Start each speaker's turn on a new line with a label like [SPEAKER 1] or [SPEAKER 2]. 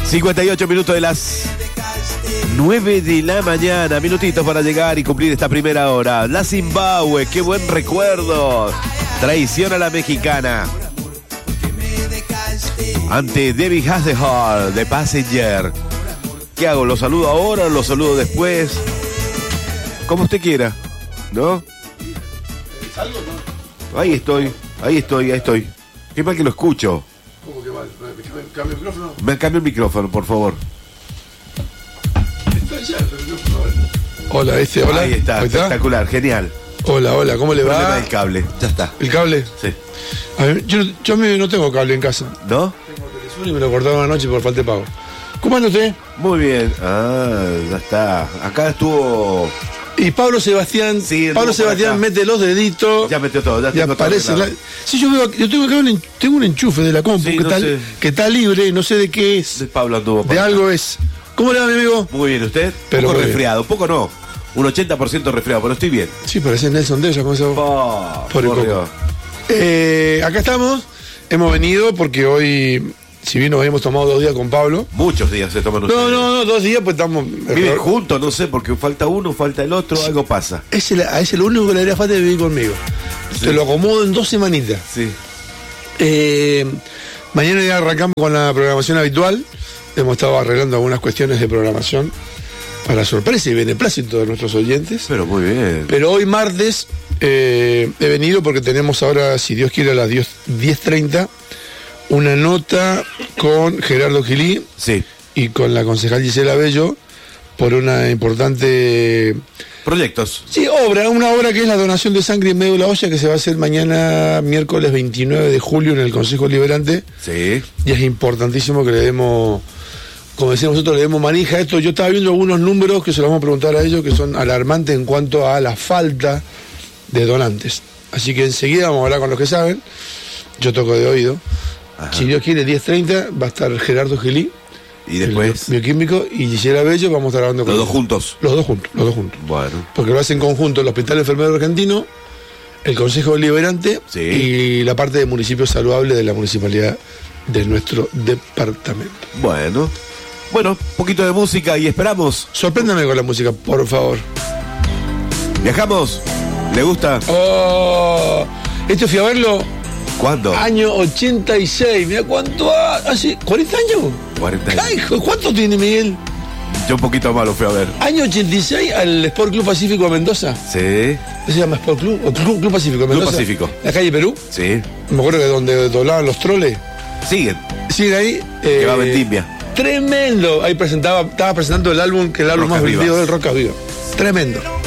[SPEAKER 1] 58 minutos de las 9 de la mañana. Minutitos para llegar y cumplir esta primera hora. La Zimbabue, qué buen recuerdo. Traición a la mexicana. Ante Debbie Hasselhoff de Passenger. ¿Qué hago? ¿Lo saludo ahora o lo saludo después? Como usted quiera, ¿no? Ahí estoy. Qué mal que lo escucho.
[SPEAKER 2] ¿Cómo que mal? ¿Cambio el micrófono?
[SPEAKER 1] Me cambio el micrófono, por favor.
[SPEAKER 2] Hola, hola.
[SPEAKER 1] Ahí está, espectacular, genial.
[SPEAKER 2] Hola, ¿cómo le va?
[SPEAKER 1] Problema del cable, ya está.
[SPEAKER 2] ¿El cable?
[SPEAKER 1] Sí.
[SPEAKER 2] A ver, yo no tengo cable en casa.
[SPEAKER 1] ¿No?
[SPEAKER 2] Tengo Telesur y me lo cortaron anoche por falta de pago. ¿Cómo anda usted?
[SPEAKER 1] Muy bien. Ya está. Acá estuvo...
[SPEAKER 2] Y Pablo Sebastián,
[SPEAKER 1] Sí,
[SPEAKER 2] mete los deditos.
[SPEAKER 1] Ya metió todo, ya
[SPEAKER 2] y
[SPEAKER 1] tengo
[SPEAKER 2] aparece
[SPEAKER 1] todo.
[SPEAKER 2] Sí, yo tengo acá un enchufe de la compu
[SPEAKER 1] Sí,
[SPEAKER 2] que está libre, no sé de qué es.
[SPEAKER 1] De Pablo anduvo por
[SPEAKER 2] De
[SPEAKER 1] acá.
[SPEAKER 2] algo es. ¿Cómo le va, mi amigo?
[SPEAKER 1] Muy bien, ¿usted?
[SPEAKER 2] Pero
[SPEAKER 1] un poco
[SPEAKER 2] muy bien.
[SPEAKER 1] resfriado, un poco no. Un 80% resfriado, pero estoy bien.
[SPEAKER 2] Sí, parece Nelson Della con eso. Por el
[SPEAKER 1] por
[SPEAKER 2] coco.
[SPEAKER 1] Dios.
[SPEAKER 2] Acá estamos, hemos venido porque hoy, si bien nos habíamos tomado 2 días con Pablo.
[SPEAKER 1] Muchos días se toman ustedes.
[SPEAKER 2] No, 2 días pues estamos...
[SPEAKER 1] Viven juntos, no sé, porque falta uno, falta el otro, algo pasa.
[SPEAKER 2] A ese lo único que le haría falta es vivir conmigo.
[SPEAKER 1] Sí.
[SPEAKER 2] Te lo acomodo en 2 semanitas.
[SPEAKER 1] Sí.
[SPEAKER 2] Mañana ya arrancamos con la programación habitual. Hemos estado arreglando algunas cuestiones de programación para sorpresa y beneplácito de nuestros oyentes.
[SPEAKER 1] Pero muy bien.
[SPEAKER 2] Pero hoy martes he venido porque tenemos ahora, si Dios quiere, a las 10:30 una nota con Gerardo Gilí
[SPEAKER 1] Sí.
[SPEAKER 2] y con la concejal Gisela Bello por una importante...
[SPEAKER 1] Proyectos.
[SPEAKER 2] Sí, una obra que es la donación de sangre y médula ósea que se va a hacer mañana, miércoles 29 de julio en el Consejo Liberante.
[SPEAKER 1] Sí.
[SPEAKER 2] Y es importantísimo que le demos, como decíamos nosotros, le demos manija a esto. Yo estaba viendo algunos números que se los vamos a preguntar a ellos, que son alarmantes en cuanto a la falta de donantes. Así que enseguida vamos a hablar con los que saben. Yo toco de oído.
[SPEAKER 1] Ajá.
[SPEAKER 2] Si Dios quiere, 10:30 va a estar Gerardo Gilí,
[SPEAKER 1] Y después,
[SPEAKER 2] el bioquímico, y Gisela Bello. Vamos a estar hablando con
[SPEAKER 1] los dos juntos.
[SPEAKER 2] Los dos juntos.
[SPEAKER 1] Bueno.
[SPEAKER 2] Porque lo hacen en conjunto el Hospital Enfermero Argentino, el Consejo Deliberante
[SPEAKER 1] Sí.
[SPEAKER 2] y la parte de municipio saludable de la municipalidad de nuestro departamento.
[SPEAKER 1] Bueno, poquito de música y esperamos.
[SPEAKER 2] Sorpréndame con la música, por favor.
[SPEAKER 1] ¿Viajamos? ¿Le gusta?
[SPEAKER 2] Oh, esto fui a verlo
[SPEAKER 1] ¿Cuándo?
[SPEAKER 2] año 86. Mira cuánto hace 40 años.
[SPEAKER 1] 40 años.
[SPEAKER 2] Ay, ¿cuánto tiene Miguel?
[SPEAKER 1] Yo un poquito más lo fui a ver.
[SPEAKER 2] Año 86 al Sport Club Pacífico de Mendoza.
[SPEAKER 1] Sí.
[SPEAKER 2] ¿Se llama Sport Club? ¿O Club Pacífico de
[SPEAKER 1] Club
[SPEAKER 2] Mendoza?
[SPEAKER 1] Pacífico.
[SPEAKER 2] La calle Perú.
[SPEAKER 1] Sí.
[SPEAKER 2] Me acuerdo que donde doblaban los troles.
[SPEAKER 1] Siguen.
[SPEAKER 2] Siguen ahí.
[SPEAKER 1] Que va Ventimia.
[SPEAKER 2] Tremendo. Ahí estaba presentando el álbum, que el álbum
[SPEAKER 1] Rocas
[SPEAKER 2] más vendido
[SPEAKER 1] Vivas.
[SPEAKER 2] del Rocas Vivas. Tremendo.